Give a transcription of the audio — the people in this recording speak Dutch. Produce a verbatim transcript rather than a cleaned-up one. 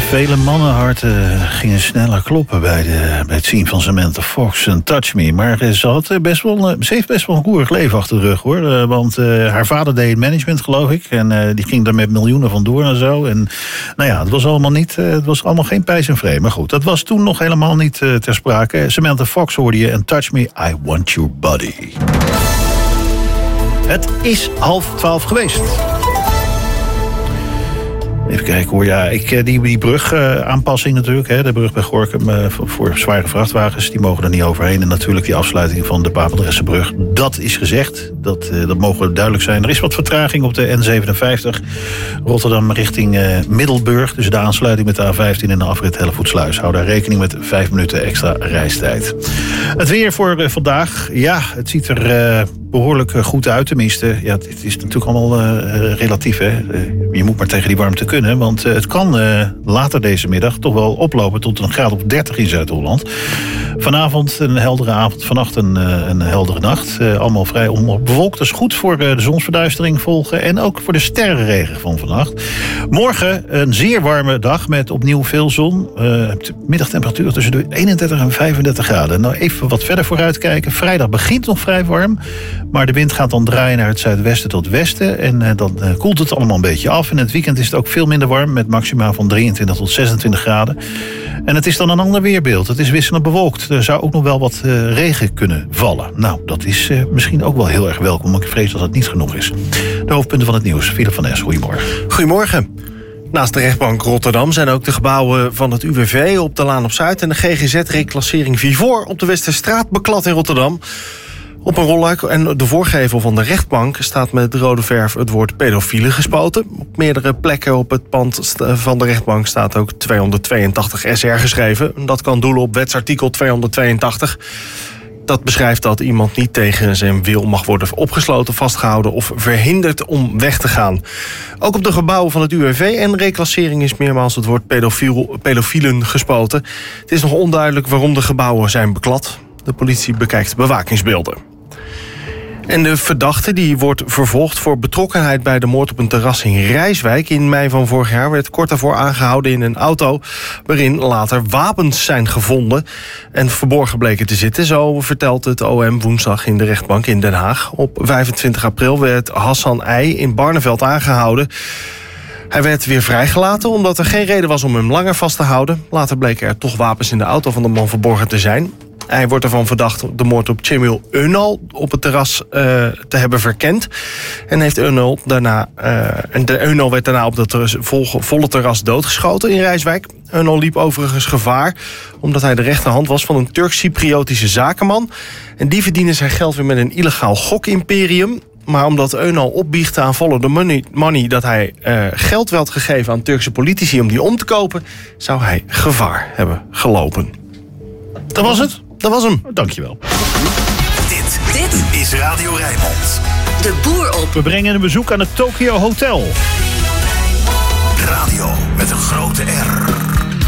Vele mannenharten gingen sneller kloppen bij, de, bij het zien van Samantha Fox en Touch Me. Maar ze, had best wel, ze heeft best wel een roerig leven achter de rug, hoor. Want uh, haar vader deed management, geloof ik. En uh, die ging daar met miljoenen vandoor en zo. En nou ja, het was allemaal niet, uh, het was allemaal geen pijs en vree. Maar goed, dat was toen nog helemaal niet uh, ter sprake. Samantha Fox hoorde je en Touch Me, I Want Your Body. Het is half twaalf geweest. Even kijken hoor, ja, ik, die, die brugaanpassing uh, natuurlijk, hè, de brug bij Gorinchem uh, voor, voor zware vrachtwagens, die mogen er niet overheen. En natuurlijk die afsluiting van de Papendressenbrug, dat is gezegd, dat, uh, dat mogen duidelijk zijn. Er is wat vertraging op de N zevenenvijftig, Rotterdam richting uh, Middelburg, dus de aansluiting met de A vijftien en de afrit Hellevoetsluis. Hou daar rekening met vijf minuten extra reistijd. Het weer voor uh, vandaag, ja, het ziet er uh, behoorlijk goed uit, tenminste. Ja, het is natuurlijk allemaal uh, relatief, hè. Uh, je moet maar tegen die warmte kunnen, want uh, het kan uh, later deze middag toch wel oplopen tot een graad op dertig in Zuid-Holland. Vanavond een heldere avond, vannacht een, uh, een heldere nacht. Uh, allemaal vrij onbewolkt. Dat is goed voor uh, de zonsverduistering volgen en ook voor de sterrenregen van vannacht. Morgen een zeer warme dag met opnieuw veel zon. Uh, middagtemperatuur tussen de eenendertig en vijfendertig graden. Nou, even wat verder vooruit kijken. Vrijdag begint nog vrij warm, maar de wind gaat dan draaien naar het zuidwesten tot westen. En uh, dan uh, koelt het allemaal een beetje af. En het weekend is het ook veel minder warm, met maxima van drieëntwintig tot zesentwintig graden. En het is dan een ander weerbeeld. Het is wisselend bewolkt. Er zou ook nog wel wat uh, regen kunnen vallen. Nou, dat is uh, misschien ook wel heel erg welkom, maar ik vrees dat het niet genoeg is. De hoofdpunten van het nieuws. Philip van Es, goedemorgen. Goedemorgen. Naast de rechtbank Rotterdam zijn ook de gebouwen van het U W V op de Laan op Zuid en de G G Z-reclassering Vivor op de Westerstraat beklad in Rotterdam. Op een rolluik en de voorgevel van de rechtbank staat met rode verf het woord pedofiele gespoten. Op meerdere plekken op het pand van de rechtbank staat ook tweehonderdtweeëntachtig S R geschreven. Dat kan doelen op wetsartikel tweehonderdtweeëntachtig. Dat beschrijft dat iemand niet tegen zijn wil mag worden opgesloten, vastgehouden of verhinderd om weg te gaan. Ook op de gebouwen van het U W V en reclassering is meermaals het woord pedofiel, pedofielen gespoten. Het is nog onduidelijk waarom de gebouwen zijn beklad. De politie bekijkt bewakingsbeelden. En de verdachte die wordt vervolgd voor betrokkenheid bij de moord op een terras in Rijswijk in mei van vorig jaar werd kort daarvoor aangehouden in een auto waarin later wapens zijn gevonden en verborgen bleken te zitten. Zo vertelt het O M woensdag in de rechtbank in Den Haag. Op vijfentwintig april werd Hassan I. in Barneveld aangehouden. Hij werd weer vrijgelaten omdat er geen reden was om hem langer vast te houden. Later bleken er toch wapens in de auto van de man verborgen te zijn. Hij wordt ervan verdacht de moord op Cemil Önal op het terras uh, te hebben verkend. En heeft Önal daarna, uh, en de Önal werd daarna op dat terras, vol, volle terras doodgeschoten in Rijswijk. Önal liep overigens gevaar omdat hij de rechterhand was van een Turks-Cypriotische zakenman. En die verdiende zijn geld weer met een illegaal gokimperium. Maar omdat Önal opbiechte aan Follow the money, money dat hij uh, geld had gegeven aan Turkse politici om die om te kopen, zou hij gevaar hebben gelopen. Dat was het. Dat was hem. Dankjewel. Dit, dit is Radio Rijnmond. De boer op. We brengen een bezoek aan het Tokyo Hotel. Radio met een grote R.